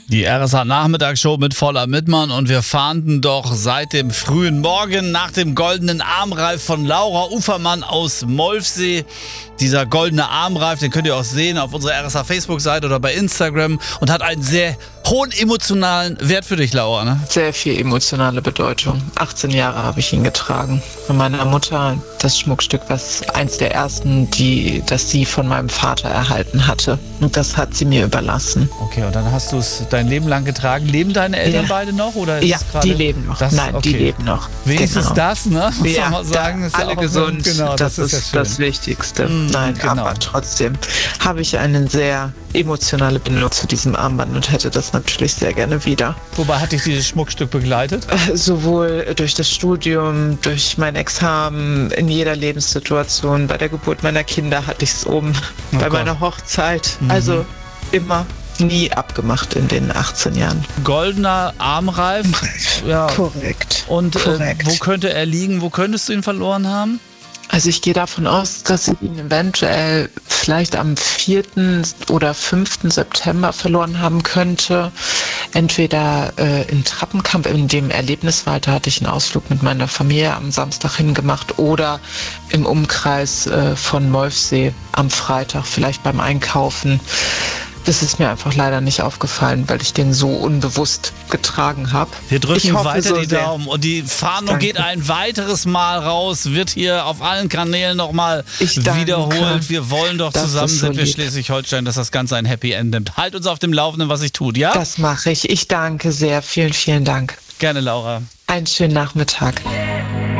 Die RSA-Nachmittagsshow mit Voller Mittmann und wir fahnden doch seit dem frühen Morgen nach dem goldenen Armreif von Laura Ufermann aus Molfsee. Dieser goldene Armreif, den könnt ihr auch sehen auf unserer RSA-Facebook-Seite oder bei Instagram und hat einen sehr hohen emotionalen Wert für dich, Laura, ne? Sehr viel emotionale Bedeutung. 18 Jahre habe ich ihn getragen. Von meiner Mutter das Schmuckstück, was eins der ersten, das sie von meinem Vater erhalten hatte. Und das hat sie mir überlassen. Okay, und dann hast du es dein Leben lang getragen. Leben deine Eltern beide noch? Oder ist ja, es die leben noch. Die leben noch. Wenigstens genau. Das, ne? Muss ja, man mal sagen. Ist alle ja auch gesund. Genau, das ist das Wichtigste. Nein, genau. Aber trotzdem habe ich eine sehr emotionale Bindung zu diesem Armband und hätte das natürlich sehr gerne wieder. Wobei hat dich dieses Schmuckstück begleitet? Sowohl durch das Studium, durch mein Examen, in jeder Lebenssituation. Bei der Geburt meiner Kinder hatte ich es oben, bei meiner Hochzeit. Also immer, nie abgemacht in den 18 Jahren. Goldener Armreif. Ja. Korrekt. Und wo könnte er liegen? Wo könntest du ihn verloren haben? Also ich gehe davon aus, dass ich ihn eventuell vielleicht am 4. oder 5. September verloren haben könnte. Entweder in Trappenkamp, in dem Erlebniswald, da hatte ich einen Ausflug mit meiner Familie am Samstag hingemacht, oder im Umkreis von Molfsee am Freitag, vielleicht beim Einkaufen. Das ist mir einfach leider nicht aufgefallen, weil ich den so unbewusst getragen habe. Wir drücken weiter die Daumen und die Fahndung geht ein weiteres Mal raus, wird hier auf allen Kanälen nochmal wiederholt. Wir wollen doch zusammen sind wir Schleswig-Holstein, dass das Ganze ein Happy End nimmt. Halt uns auf dem Laufenden, was sich tut, ja? Das mache ich. Ich danke sehr. Vielen, vielen Dank. Gerne, Laura. Einen schönen Nachmittag.